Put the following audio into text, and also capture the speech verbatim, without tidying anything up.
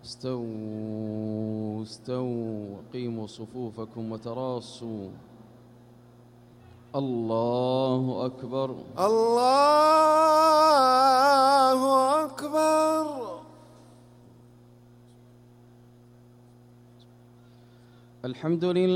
استووا استووا قيموا صفوفكم وتراصوا. الله أكبر الله أكبر. الحمد لله.